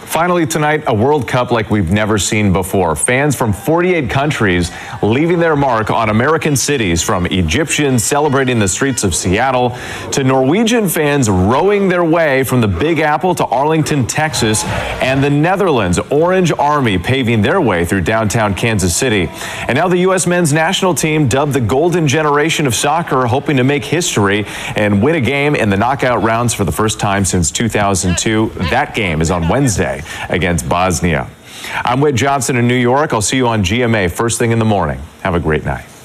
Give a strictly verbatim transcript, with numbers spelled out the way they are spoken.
Finally tonight, a World Cup like we've never seen before. Fans from forty-eight countries leaving their mark on American cities, from Egyptians celebrating the streets of Seattle to Norwegian fans rowing their way from the Big Apple to Arlington, Texas, and the Netherlands Orange Army paving their way through downtown Kansas City. And now the U S men's national team, dubbed the Golden Generation of Soccer, hoping to make history and win a game in the knockout rounds for the first time since two thousand two. That game is on Wednesday against Bosnia. I'm Whit Johnson in New York. I'll see you on G M A first thing in the morning. Have a great night.